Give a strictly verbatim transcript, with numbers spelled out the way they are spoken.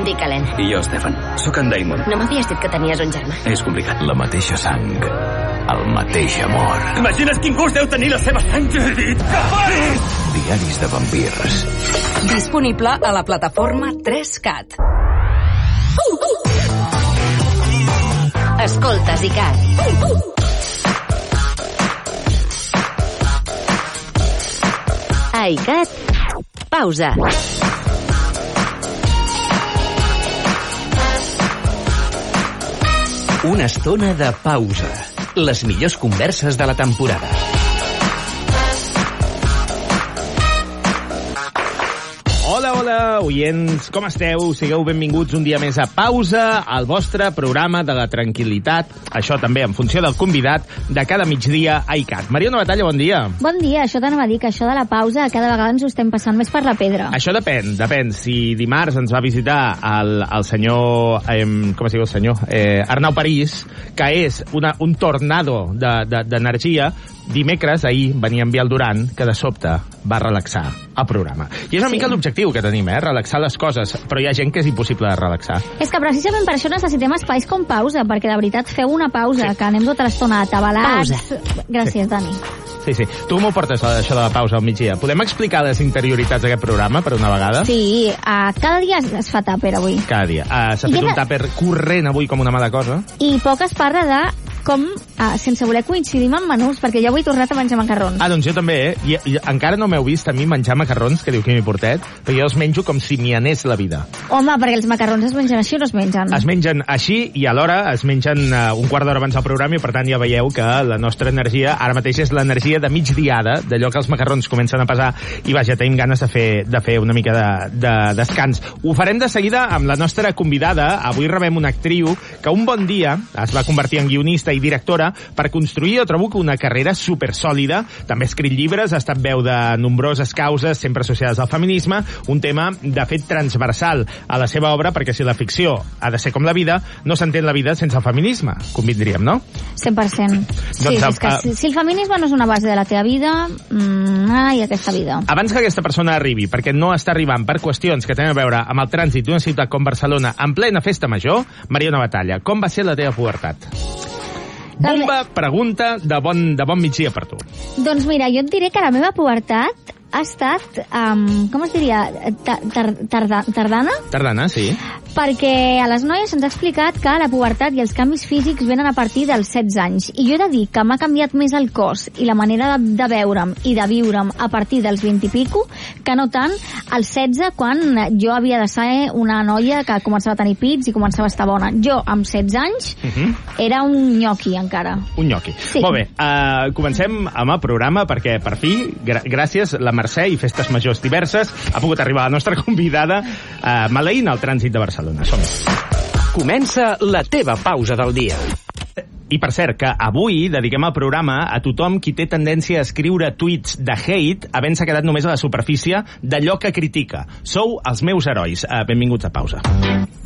Em dic Helena. I jo, Stefan. Soc en Damon. No m'havies dit que tenies un germà. És complicat. La mateixa sang, el mateix amor. Imagines quin gust deu tenir la seva sang? He dit que paris! Diaris de vampirs. Disponible a la plataforma tres cat. Escoltes, ICAT. A ICAT, pausa. Una estona de pausa. Les millors converses de la temporada. Hola, hola, oients, com esteu? Sigueu benvinguts un dia més a Pausa, al vostre programa de la tranquil·litat, això també en funció del convidat, de cada migdia a ICAT. Mariona Batalla, bon dia. Bon dia, això t'anava a dir que això de la pausa cada vegada ens ho estem passant més per la pedra. Això depèn, depèn. Si dimarts ens va visitar el, el senyor, eh, com es diu el senyor? Eh, Arnau París, que és una, un tornado d'energia, de, de, dimecres, ahir, venia en Biel Duran, que de sobte va relaxar el programa. I és una sí. mica l'objectiu que tenim, eh? Relaxar les coses, però hi ha gent que és impossible de relaxar. És que precisament per això necessitem espais com pausa, perquè de veritat feu una pausa, sí. que anem tota l'estona atabalats. Pausa. Gràcies, sí. Dani. Sí, sí. Tu m'ho portes, això de la pausa al migdia. Podem explicar les interioritats d'aquest programa, per una vegada? Sí, uh, cada dia es fa tàper avui. Cada dia. Uh, S'ha fet un tàper corrent avui com una mala cosa. I poc es parla de com, uh, sense voler coincidir amb menús, perquè jo avui he tornat a menjar macarrons. Ah, doncs jo també, eh? I, i encara no m'heu vist a mi menjar macarrons, que diu que m'hi portet, però jo els menjo com si m'hi anés la vida. Home, perquè els macarrons es mengen així o no es mengen? Es mengen així i alhora es mengen uh, un quart d'hora abans del programa i per tant ja veieu que la nostra energia ara mateix és l'energia de migdiada, d'allò que els macarrons comencen a pesar i vaja, tenim ganes de fer, de fer una mica de, de descans. Ho farem de seguida amb la nostra convidada. Avui rebem una actriu que un bon dia es va convertir en guionista i directora per construir, jo trobo que una carrera supersòlida. També ha escrit llibres, ha estat veu de nombroses causes, sempre associades al feminisme, un tema, de fet, transversal a la seva obra, perquè si la ficció ha de ser com la vida, no s'entén la vida sense el feminisme, convindríem, no? cent per cent. Sí, doncs, és que a, si, si el feminisme no és una base de la teva vida, mmm, ai, aquesta vida. Abans que aquesta persona arribi, perquè no està arribant per qüestions que tenen a veure amb el trànsit d'una ciutat com Barcelona en plena festa major, Mariona Batalla, com va ser la teva pubertat? Bomba, pregunta de bon, de bon migdia per tu. Doncs mira, jo et diré que la meva pubertat ha estat, um, com es diria, tar, tar, tarda, tardana? Tardana, sí. Perquè a les noies se'ns ha explicat que la pubertat i els canvis físics venen a partir dels setze anys. I jo he de dir que m'ha canviat més el cos i la manera de, de veure'm i de viure'm a partir dels vint i pico que no tant als setze, quan jo havia de ser una noia que començava a tenir pits i començava a estar bona. Jo, amb setze anys, uh-huh. era un nyoqui encara. Un nyoqui. Sí. Molt bé, uh, comencem amb el programa perquè per fi, gr gràcies, la Mercè i Festes Majors Diverses ha pogut arribar la nostra convidada uh, maleint al trànsit de Barcelona. Som-hi. Comença la teva pausa del dia. I per cert, que avui dediquem el programa a tothom qui té tendència a escriure tuits de hate havent-se quedat només a la superfície d'allò que critica. Sou els meus herois. Uh, benvinguts a Pausa.